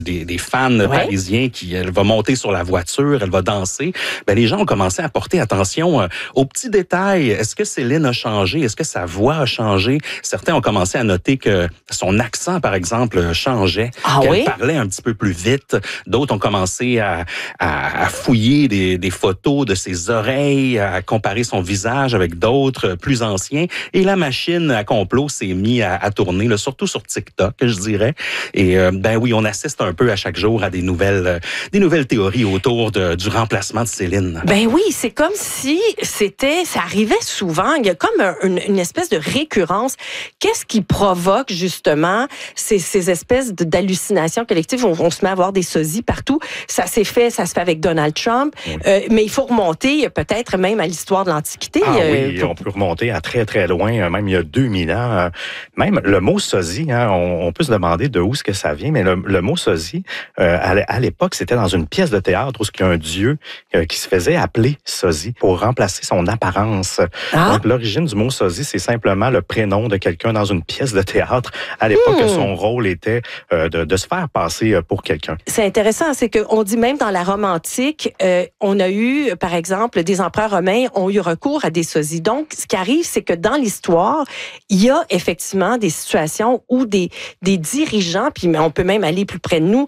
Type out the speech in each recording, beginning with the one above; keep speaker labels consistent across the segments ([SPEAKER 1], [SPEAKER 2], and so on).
[SPEAKER 1] des fans parisiens elle va monter sur la voiture, elle va danser. Ben, les gens ont commencé à porter attention aux petits détails. Est-ce que Céline a changé? Est-ce que sa voix a changé? Certains ont commencé à noter que son accent, par exemple, changeait, qu'elle parlait un petit peu plus vite. D'autres ont commencé à fouiller des photos de ses oreilles, à comparer son visage avec d'autres plus anciens. Et la machine à complot s'est mise à tourner, là, surtout sur TikTok, je dirais. Et ben oui, on assiste un peu à chaque jour à des nouvelles théories autour du remplacement de Céline.
[SPEAKER 2] Ben oui, c'est comme si ça arrivait souvent. Il y a comme une espèce de récurrence. Qu'est-ce qui provoque justement ces espèces d'hallucinations collectives? On se met à avoir des sosies partout. Ça se fait avec Donald Trump. Oui. Mais il faut remonter peut-être même à l'histoire de l'Antiquité.
[SPEAKER 3] Oui, on peut remonter à très, très loin, même il y a 2000 ans. Même le mot sosie, on peut se demander de où est-ce que ça vient, mais le mot sosie, à l'époque, c'était dans une pièce de théâtre où il y a un dieu qui se faisait appeler sosie pour remplacer son apparence. Donc, l'origine du mot sosie, c'est simplement le prénom de quelqu'un dans une pièce de théâtre. À l'époque, son rôle était de se faire passer pour quelqu'un.
[SPEAKER 2] C'est intéressant, c'est qu'on dit même dans la Rome antique, on a eu, par exemple, des empereurs romains ont eu recours à des sosies. Donc, ce qui arrive, c'est que dans l'histoire, il y a effectivement des situations où des dirigeants, puis on peut même aller plus près de nous,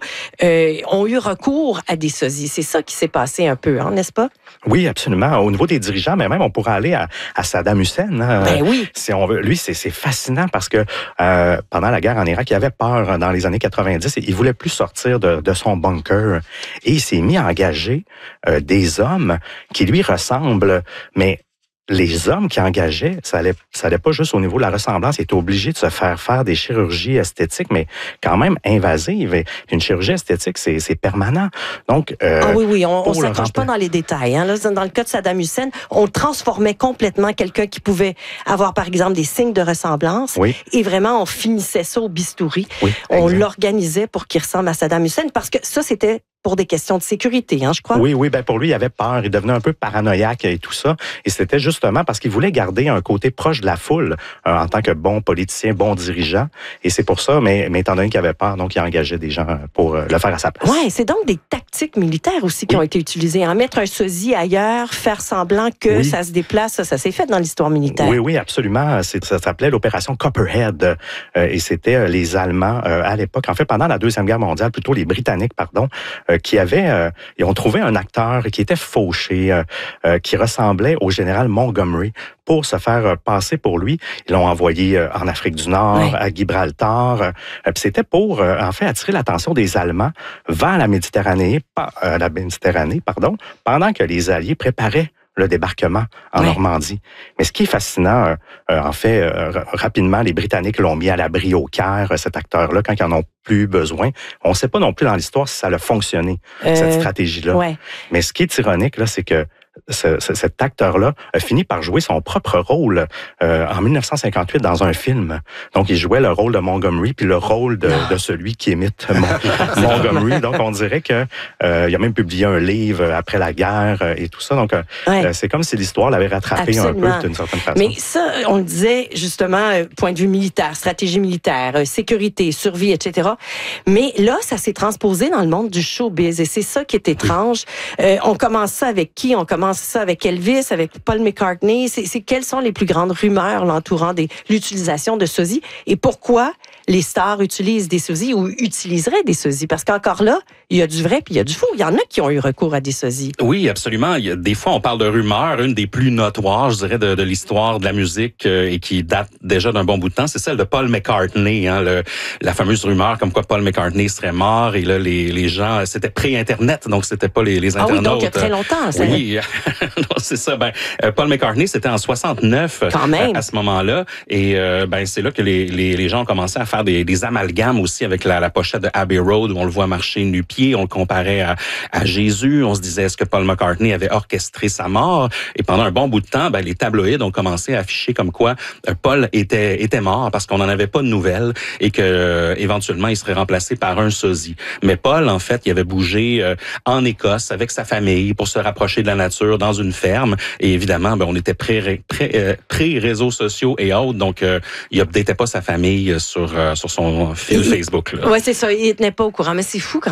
[SPEAKER 2] ont eu recours à des sosies. C'est ça qui s'est passé un peu, n'est-ce pas?
[SPEAKER 3] Oui, absolument. Au niveau des dirigeants, mais même on pourrait aller à Saddam Hussein.
[SPEAKER 2] Ben oui.
[SPEAKER 3] Si on veut. Lui, c'est fascinant parce que pendant la guerre en Irak, il avait peur dans les années 90 et il voulait plus sortir de son bunker. Et il s'est mis à engager des hommes qui lui ressemblent, mais les hommes qui engageaient, ça allait pas juste au niveau de la ressemblance, ils étaient obligés de se faire des chirurgies esthétiques, mais quand même invasives. Et une chirurgie esthétique, c'est permanent. Donc,
[SPEAKER 2] oui, on s'accroche pas dans les détails. Là, dans le cas de Saddam Hussein, on transformait complètement quelqu'un qui pouvait avoir, par exemple, des signes de ressemblance. Oui. Et vraiment, on finissait ça au bistouri. Oui, on l'organisait pour qu'il ressemble à Saddam Hussein, parce que ça, c'était pour des questions de sécurité, je crois.
[SPEAKER 3] Oui, ben pour lui, il avait peur, il devenait un peu paranoïaque et tout ça. Et c'était justement parce qu'il voulait garder un côté proche de la foule en tant que bon politicien, bon dirigeant. Et c'est pour ça, mais étant donné qu'il avait peur, donc il engageait des gens pour le faire à sa place.
[SPEAKER 2] Oui, c'est donc des tactiques militaires aussi qui ont été utilisées. Mettre un sosie ailleurs, faire semblant que ça se déplace, ça s'est fait dans l'histoire militaire.
[SPEAKER 3] Oui, absolument. Ça s'appelait l'opération Copperhead. Et c'était les Allemands à l'époque, en fait, pendant la Deuxième Guerre mondiale, plutôt les Britanniques, pardon, ils ont trouvé un acteur qui était fauché, qui ressemblait au général Montgomery pour se faire passer pour lui. Ils l'ont envoyé en Afrique du Nord, à Gibraltar. C'était pour, en fait, attirer l'attention des Allemands vers la Méditerranée, pendant que les Alliés préparaient le débarquement en Normandie. Mais ce qui est fascinant, en fait, rapidement, les Britanniques l'ont mis à l'abri au Caire, cet acteur-là, quand ils en ont plus besoin. On ne sait pas non plus dans l'histoire si ça a fonctionné, cette stratégie-là. Mais ce qui est ironique, là, c'est que cet acteur-là a fini par jouer son propre rôle en 1958 dans un film. Donc, il jouait le rôle de Montgomery puis le rôle de celui qui imite Montgomery. Donc, on dirait que il a même publié un livre après la guerre et tout ça. Donc, c'est comme si l'histoire l'avait rattrapé un peu d'une certaine façon.
[SPEAKER 2] Mais ça, on le disait justement, point de vue militaire, stratégie militaire, sécurité, survie, etc. Mais là, ça s'est transposé dans le monde du showbiz et c'est ça qui est étrange. On commence ça avec qui? On commence ça avec Elvis, avec Paul McCartney. Quelles sont les plus grandes rumeurs l'entourant l'utilisation de sosies et pourquoi les stars utilisent des sosies ou utiliseraient des sosies? Parce qu'encore là, il y a du vrai puis il y a du faux. Il y en a qui ont eu recours à des sosies.
[SPEAKER 1] Oui, absolument. Des fois, on parle de rumeurs. Une des plus notoires, je dirais, de l'histoire de la musique et qui date déjà d'un bon bout de temps, c'est celle de Paul McCartney. La fameuse rumeur comme quoi Paul McCartney serait mort. Et là, les gens, c'était pré-Internet, donc c'était pas les internautes.
[SPEAKER 2] Ah oui, donc il y a très longtemps. Ça.
[SPEAKER 1] Oui, non, c'est ça. Paul McCartney, c'était en 69
[SPEAKER 2] quand même.
[SPEAKER 1] À ce moment-là. Et c'est là que les gens ont commencé à faire des amalgames aussi avec la pochette de Abbey Road où on le voit marcher nu-pied, on le comparait à Jésus, on se disait est-ce que Paul McCartney avait orchestré sa mort? Et pendant un bon bout de temps, les tabloïds ont commencé à afficher comme quoi Paul était mort parce qu'on n'en avait pas de nouvelles et que éventuellement il serait remplacé par un sosie. Mais Paul, en fait, il avait bougé en Écosse avec sa famille pour se rapprocher de la nature dans une ferme. Et évidemment, on était pré-réseaux sociaux et autres, donc il updatait pas sa famille sur son fil Facebook.
[SPEAKER 2] Oui, c'est ça. Il tenait pas au courant, mais c'est fou quand